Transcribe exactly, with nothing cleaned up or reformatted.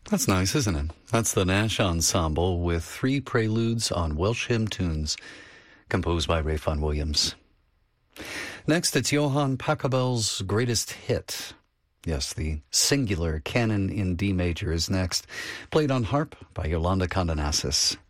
That's nice, isn't it? That's the Nash Ensemble with three preludes on Welsh hymn tunes, composed by Ray Vaughan Williams. Next, it's Johann Pachelbel's greatest hit. Yes, the singular canon in D major is next, played on harp by Yolanda Condonasis.